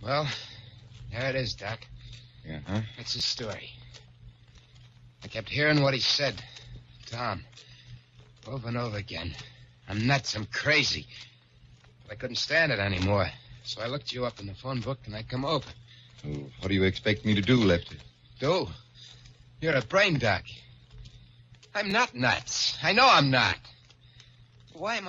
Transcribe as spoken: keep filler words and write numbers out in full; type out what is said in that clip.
Well, there it is, Doc. Yeah, huh? That's his story. I kept hearing what he said. Tom. Over and over again. I'm nuts. I'm crazy. But I couldn't stand it anymore. So I looked you up in the phone book and I come over. Oh, what do you expect me to do, Lefty? Do? You're a brain doc. I'm not nuts. I know I'm not. Why am